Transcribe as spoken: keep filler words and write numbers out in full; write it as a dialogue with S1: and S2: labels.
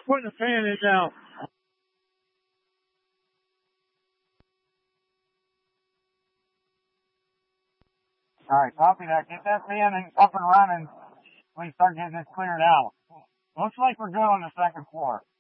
S1: putting the fan in now.
S2: Alright, copy that. Get that fan up and running. We start getting this cleared out. Looks like we're good on the second floor.